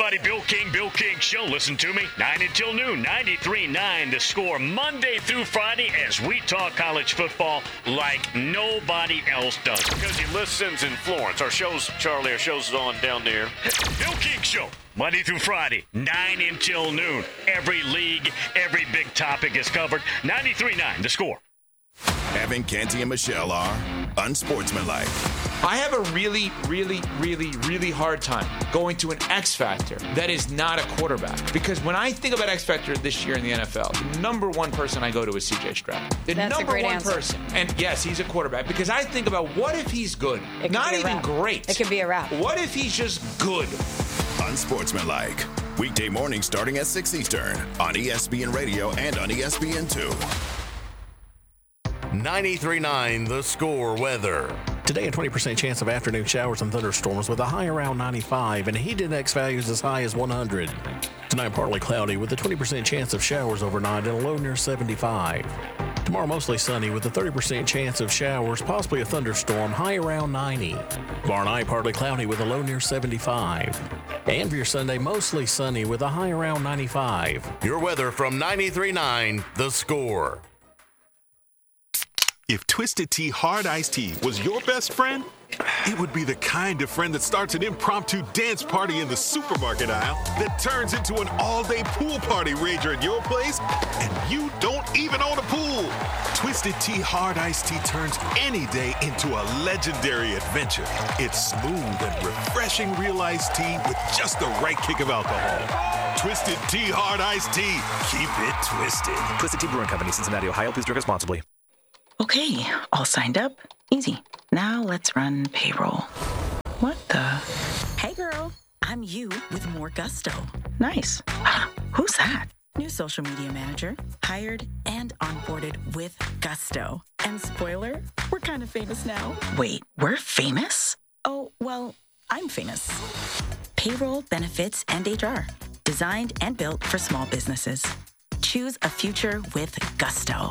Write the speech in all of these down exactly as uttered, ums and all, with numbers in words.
everybody. Bill King, Bill King Show. Listen to me. nine until noon, ninety-three point nine The Score, Monday through Friday, as we talk college football like nobody else does. Because he listens in Florence. Our show's, Charlie, our show's on down there. Bill King Show. Monday through Friday, nine until noon. Every league, every big topic is covered. ninety-three point nine The Score. Evan, Canty, and Michelle are unsportsmanlike. I have a really, really, really, really hard time going to an X Factor that is not a quarterback. Because when I think about X Factor this year in the N F L, the number one person I go to is C J Stroud. The That's number a great one answer. person. And yes, he's a quarterback. Because I think about what if he's good? It Not could be a even wrap. great. It could be a wrap. What if he's just good? Unsportsmanlike. Weekday morning starting at six Eastern on E S P N Radio and on E S P N two. ninety-three point nine The Score weather. Today, a twenty percent chance of afternoon showers and thunderstorms with a high around ninety-five and heat index values as high as one hundred. Tonight, partly cloudy with a twenty percent chance of showers overnight and a low near seventy-five. Tomorrow, mostly sunny with a thirty percent chance of showers, possibly a thunderstorm, high around ninety. Tomorrow night, partly cloudy with a low near seventy-five. And for your Sunday, mostly sunny with a high around ninety-five. Your weather from ninety-three point nine The Score. If Twisted Tea Hard Iced Tea was your best friend, it would be the kind of friend that starts an impromptu dance party in the supermarket aisle that turns into an all-day pool party rager at your place, and you don't even own a pool. Twisted Tea Hard Iced Tea turns any day into a legendary adventure. It's smooth and refreshing real iced tea with just the right kick of alcohol. Twisted Tea Hard Iced Tea. Keep it twisted. Twisted Tea Brewing Company, Cincinnati, Ohio. Please drink responsibly. Okay, all signed up. Easy. Now let's run payroll. What the? Hey girl, I'm you with more gusto. Nice. Who's that? New social media manager, hired and onboarded with gusto. And spoiler, we're kind of famous now. Wait, we're famous? Oh, well, I'm famous. Payroll, benefits, and H R. Designed and built for small businesses. Choose a future with gusto.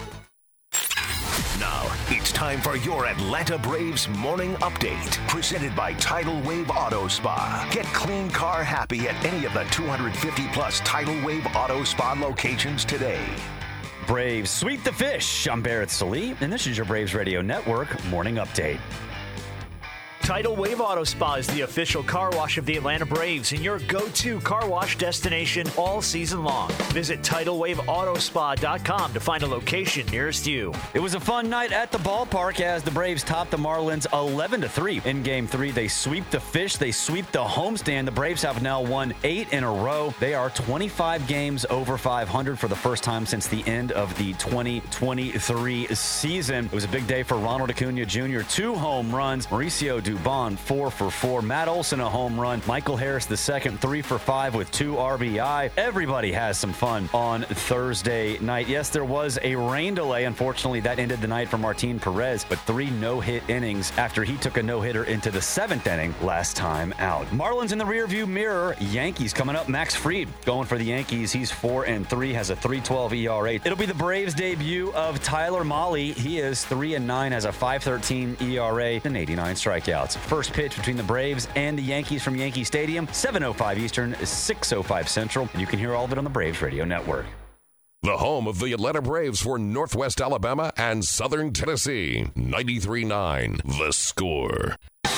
Now, it's time for your Atlanta Braves morning update. Presented by Tidal Wave Auto Spa. Get clean car happy at any of the two hundred fifty plus Tidal Wave Auto Spa locations today. Braves sweep the fish. I'm Barrett Salee, and this is your Braves Radio Network morning update. Tidal Wave Auto Spa is the official car wash of the Atlanta Braves and your go-to car wash destination all season long. Visit tidal wave auto spa dot com to find a location nearest you. It was a fun night at the ballpark as the Braves topped the Marlins eleven to three. In Game three, they sweep the fish. They sweep the homestand. The Braves have now won eight in a row. They are twenty-five games over five hundred for the first time since the end of the twenty twenty-three season. It was a big day for Ronald Acuna Junior Two home runs. Mauricio Dubon, four for four. Matt Olson, a home run. Michael Harris, the second, three for five with two R B I. Everybody has some fun on Thursday night. Yes, there was a rain delay. Unfortunately, that ended the night for Martin Perez, but three no-hit innings after he took a no-hitter into the seventh inning last time out. Marlins in the rearview mirror. Yankees coming up. Max Fried going for the Yankees. He's four and three, has a three twelve E R A. It'll be the Braves' debut of Tyler Mahle. He is three and nine, has a five thirteen E R A and eighty-nine strikeouts. First pitch between the Braves and the Yankees from Yankee Stadium, seven oh five Eastern, six oh five Central, and you can hear all of it on the Braves Radio Network. The home of the Atlanta Braves for Northwest Alabama and Southern Tennessee. ninety-three point nine The Score.